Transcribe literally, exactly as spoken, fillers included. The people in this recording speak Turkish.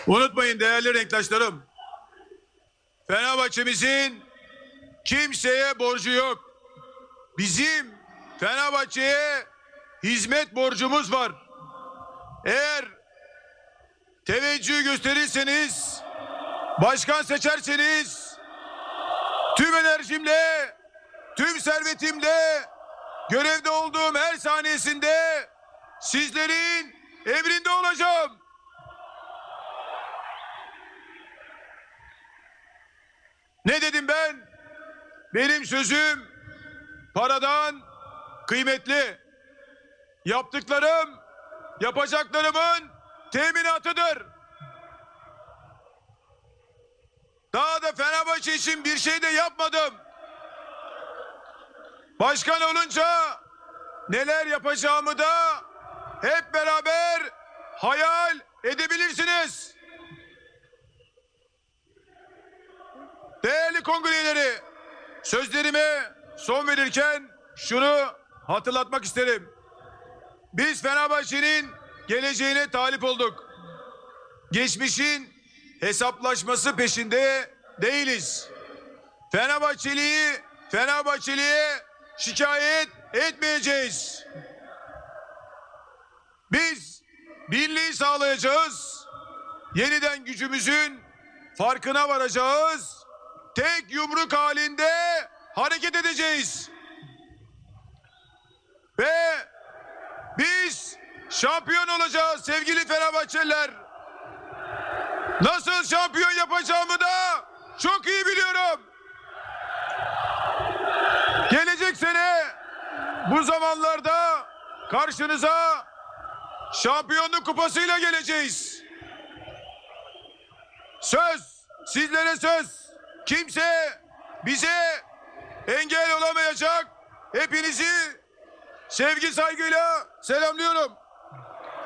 Unutmayın değerli renktaşlarım. Fenerbahçe'mizin kimseye borcu yok. Bizim Fenerbahçe'ye hizmet borcumuz var. Eğer teveccüh gösterirseniz, başkan seçerseniz, tüm enerjimle, tüm servetimle, görevde olduğum her saniyesinde sizlerin emrinde olacağım. Ne dedim ben? Benim sözüm paradan kıymetli. Yaptıklarım yapacaklarımın teminatıdır. Daha da Fenerbahçe için bir şey de yapmadım. Başkan olunca neler yapacağımı da hep beraber hayal edebilirsiniz. Değerli kongre üyeleri, sözlerime son verirken şunu hatırlatmak isterim. Biz Fenerbahçe'nin geleceğine talip olduk. Geçmişin hesaplaşması peşinde değiliz. Fenerbahçeliyi Fenerbahçeliye şikayet etmeyeceğiz. Biz birliği sağlayacağız. Yeniden gücümüzün farkına varacağız. Tek yumruk halinde hareket edeceğiz. Ve biz şampiyon olacağız sevgili Fenerbahçeliler. Nasıl şampiyon yapacağımı da çok iyi biliyorum. Gelecek sene bu zamanlarda karşınıza şampiyonluk kupasıyla geleceğiz. Söz, sizlere söz. Kimse bize engel olamayacak. Hepinizi sevgi saygıyla selamlıyorum.